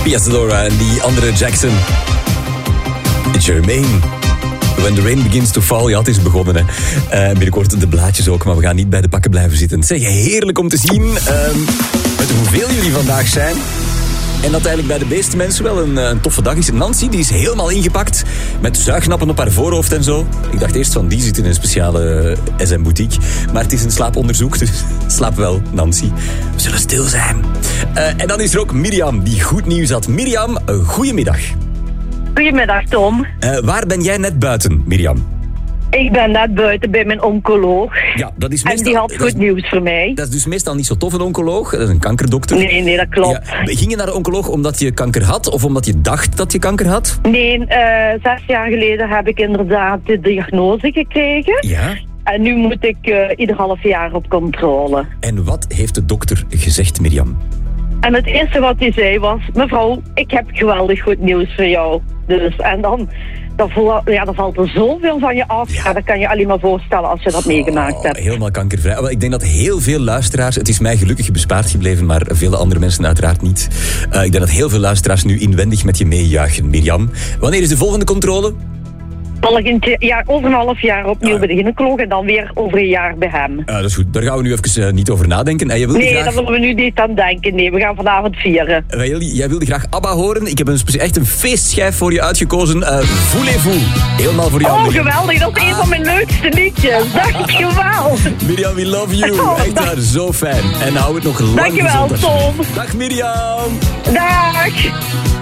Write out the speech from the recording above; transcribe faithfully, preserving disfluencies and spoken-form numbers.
Piazzadora en die andere Jackson. Jermaine. When the rain begins to fall. Ja, het is begonnen. Hè. Uh, binnenkort de blaadjes ook, maar we gaan niet bij de pakken blijven zitten. Zeg, heerlijk om te zien uh, met hoeveel jullie vandaag zijn. En dat eigenlijk bij de meeste mensen wel een, een toffe dag is. Nancy, die is helemaal ingepakt. Met zuignappen op haar voorhoofd en zo. Ik dacht eerst van, die zit in een speciale S M-boutique. Maar het is een slaaponderzoek, dus slaap wel, Nancy. We zullen stil zijn. Uh, en dan is er ook Mirjam, die goed nieuws had. Mirjam, uh, goedemiddag. Goedemiddag, Tom. Uh, waar ben jij net buiten, Mirjam? Ik ben net buiten bij mijn oncoloog. Ja, dat is meestal, en die had goed is, nieuws voor mij. Dat is dus meestal niet zo tof, een oncoloog. Dat is een kankerdokter. Nee, nee, dat klopt. Ja, ging je naar de oncoloog omdat je kanker had? Of omdat je dacht dat je kanker had? Nee, uh, zes jaar geleden heb ik inderdaad de diagnose gekregen. Ja. En nu moet ik uh, ieder half jaar op controle. En wat heeft de dokter gezegd, Mirjam? En het eerste wat hij zei was... Mevrouw, ik heb geweldig goed nieuws voor jou. Dus, en dan... Dan, voel, ja, dan valt er zoveel van je af. Ja. Ja, dat kan je alleen maar voorstellen als je dat meegemaakt oh, hebt. Helemaal kankervrij. Ik denk dat heel veel luisteraars... Het is mij gelukkig bespaard gebleven, maar vele andere mensen uiteraard niet. Uh, ik denk dat heel veel luisteraars nu inwendig met je meejuichen, Mirjam. Wanneer is de volgende controle? Volgend jaar, over een half jaar opnieuw ah. bij de gynaecoloog en dan weer over een jaar bij hem. Uh, dat is goed. Daar gaan we nu even uh, niet over nadenken. Uh, je wilde nee, graag... daar willen we nu niet aan denken. Nee, we gaan vanavond vieren. Uh, jij wilde graag ABBA horen. Ik heb een specie- echt een feestschijf voor je uitgekozen. Uh, Voulez-vous. Helemaal voor jou. Oh, Mirjam. Geweldig. Dat is ah. een van mijn leukste liedjes. Dankjewel. Mirjam, we love you. Oh, echt daar, zo fijn. En hou het nog lang Dankjewel, gezond. Tom. Dag Mirjam. Dag.